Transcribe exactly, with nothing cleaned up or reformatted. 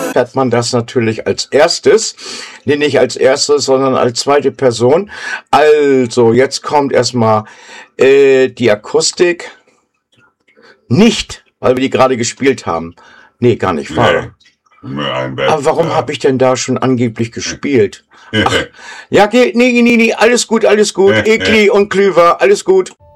hört man das natürlich als erstes. Nee, nicht als erstes, sondern als zweite Person. Also, jetzt kommt erstmal äh, die Akustik. Nicht, weil wir die gerade gespielt haben. Nee, gar nicht wahr. Nee, ein Bett, Aber warum ja. habe ich denn da schon angeblich gespielt? Ach, ja, geht, nee, nee, nee, alles gut, alles gut. Ekli und Klüver, alles gut.